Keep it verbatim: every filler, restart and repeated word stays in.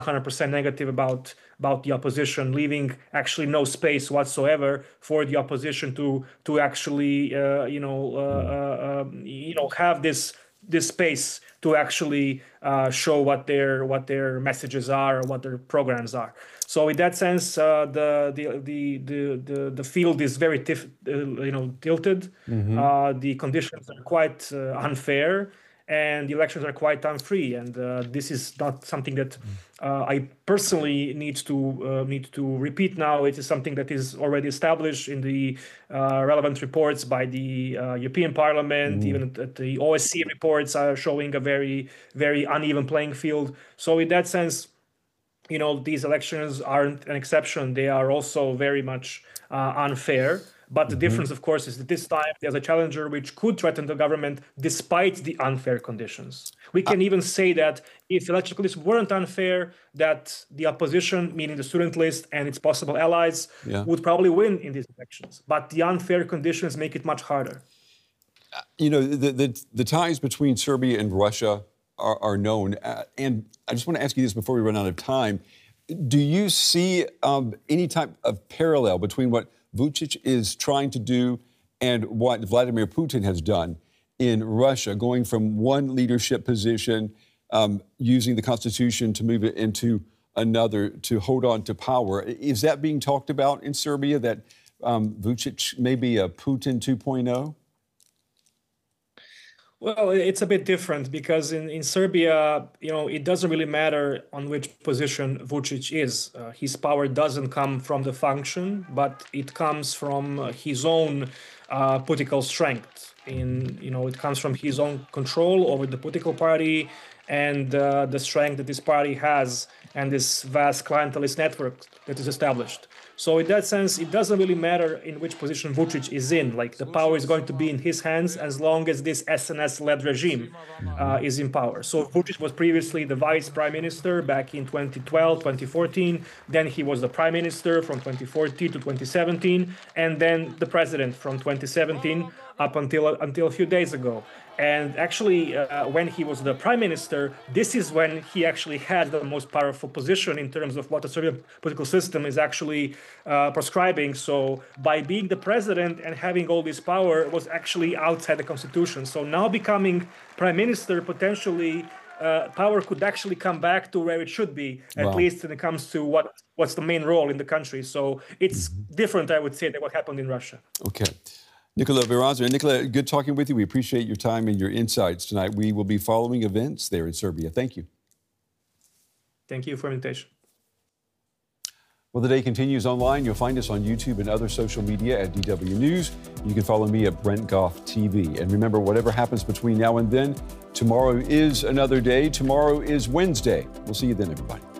hundred percent negative about about the opposition, leaving actually no space whatsoever for the opposition to to actually uh, you know uh, uh, um, you know have this this space to actually uh, show what their what their messages are or what their programs are. So in that sense, uh, the, the the the the the field is very tif- uh, you know tilted. Mm-hmm. Uh, the conditions are quite uh, unfair, and the elections are quite unfree. And uh, this is not something that uh, I personally need to uh, need to repeat now. It is something that is already established in the uh, relevant reports by the uh, European Parliament. Mm. Even at the O S C E reports are showing a very, very uneven playing field. So in that sense, you know, these elections aren't an exception. They are also very much uh, unfair. But the mm-hmm. difference, of course, is that this time there's a challenger which could threaten the government despite the unfair conditions. We can uh, even say that if electoral conditions weren't unfair, that the opposition, meaning the student list and its possible allies, yeah. would probably win in these elections. But the unfair conditions make it much harder. Uh, you know, the, the, the ties between Serbia and Russia are, are known. Uh, and I just want to ask you this before we run out of time. Do you see um, any type of parallel between what Vučić is trying to do and what Vladimir Putin has done in Russia, going from one leadership position, um, using the Constitution to move it into another to hold on to power? Is that being talked about in Serbia, that um, Vučić may be a Putin two point oh? Well, it's a bit different because in, in Serbia, you know, it doesn't really matter on which position Vučić is. Uh, his power doesn't come from the function, but it comes from uh, his own uh, political strength. In, you know, it comes from his own control over the political party and uh, the strength that this party has and this vast clientelist network that is established. So in that sense, it doesn't really matter in which position Vučić is in. Like, the power is going to be in his hands as long as this S N S-led regime uh, is in power. So Vučić was previously the vice prime minister back in twenty twelve, twenty fourteen. Then he was the prime minister from twenty fourteen to twenty seventeen. And then the president from twenty seventeen up until, until a few days ago. And actually, uh, when he was the prime minister, this is when he actually had the most powerful position in terms of what the Serbian political system is actually uh, prescribing. So by being the president and having all this power was actually outside the constitution. So now becoming prime minister, potentially uh, power could actually come back to where it should be, at wow. least when it comes to what what's the main role in the country. So it's mm-hmm. different, I would say, than what happened in Russia. Okay. Nikola Virazmer. Nikola, good talking with you. We appreciate your time and your insights tonight. We will be following events there in Serbia. Thank you. Thank you for the invitation. Well, the day continues online. You'll find us on YouTube and other social media at D W News. You can follow me at Brent Goff T V. And remember, whatever happens between now and then, tomorrow is another day. Tomorrow is Wednesday. We'll see you then, everybody.